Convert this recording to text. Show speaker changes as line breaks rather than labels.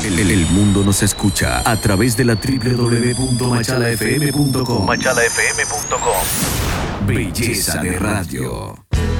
El mundo nos escucha a través de la www.machalafm.com. Machalafm.com. Belleza de radio.